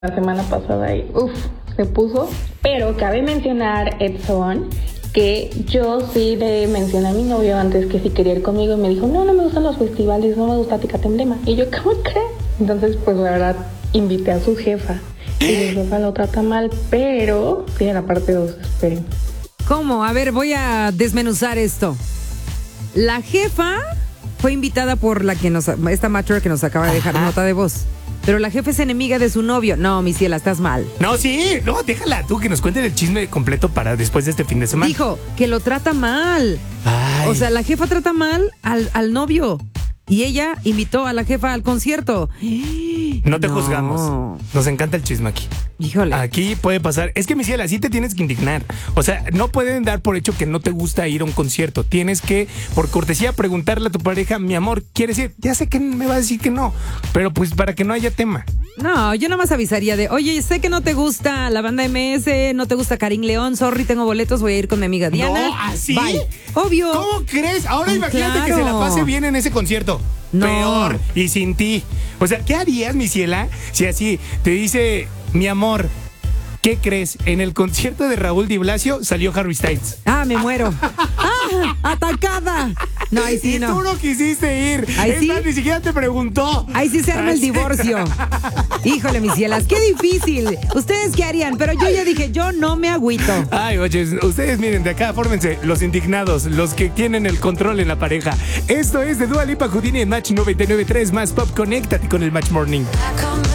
la semana pasada y se puso. Pero cabe mencionar, Edson, que yo sí le mencioné a mi novio antes que si quería ir conmigo y me dijo, no me gustan los festivales, no me gusta Tecate Emblema. Y yo, ¿cómo crees? Entonces, pues la verdad, invité a su jefa. Y su jefa lo trata mal, pero tiene la parte 2, esperen. ¿Cómo? A ver, voy a desmenuzar esto. La jefa fue invitada por esta macho que nos acaba de dejar nota de voz. Pero la jefa es enemiga de su novio. No, mi ciela, estás mal. No, sí, no, déjala tú que nos cuente el chisme completo para después de este fin de semana. Dijo que lo trata mal. Ay. O sea, la jefa trata mal al novio. Y ella invitó a la jefa al concierto. No te juzgamos. Nos encanta el chisme aquí. Híjole. Aquí puede pasar. Es que, mi ciela, sí te tienes que indignar. O sea, no pueden dar por hecho que no te gusta ir a un concierto. Tienes que, por cortesía, preguntarle a tu pareja, mi amor, ¿quieres ir? Ya sé que me va a decir que no, pero pues para que no haya tema. No, yo nada más avisaría de, oye, sé que no te gusta la banda MS, no te gusta Karim León, sorry, tengo boletos, voy a ir con mi amiga Diana. No, ¿así? Bye. Obvio. ¿Cómo crees? Ahora imagínate que se la pase bien en ese concierto. No. Peor, y sin ti. O sea, ¿qué harías, mi ciela, si así te dice, mi amor, ¿qué crees? En el concierto de Raúl Di Blasio salió Harry Styles. Me muero. ¡Atacada! No, ahí sí y no. tú no quisiste ir. Ahí sí. Ni siquiera te preguntó. Ahí sí se arma el divorcio. Híjole, mis cielas, qué difícil. ¿Ustedes qué harían? Pero yo ya dije, yo no me agüito. Ay, oye, ustedes miren, de acá, fórmense los indignados, los que tienen el control en la pareja. Esto es de Dua Lipa, Houdini en Match 99.3 más Pop. Conéctate con el Match Morning.